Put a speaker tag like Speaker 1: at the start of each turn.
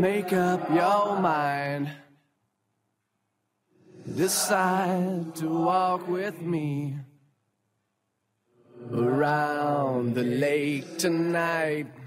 Speaker 1: Make up your mind. Decide to walk with me around the lake tonight.